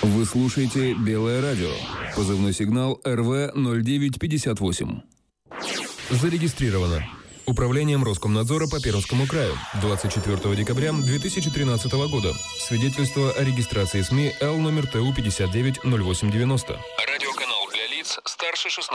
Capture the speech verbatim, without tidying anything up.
Вы слушаете «Белое радио». Позывной сигнал эр вэ ноль девять пятьдесят восемь. Зарегистрировано Управлением Роскомнадзора по Пермскому краю двадцать четвёртого декабря две тысячи тринадцатого года. Свидетельство о регистрации СМИ Л номер Т У пятьдесят девять ноль восемь девяносто. Радиоканал для лиц старше шестнадцати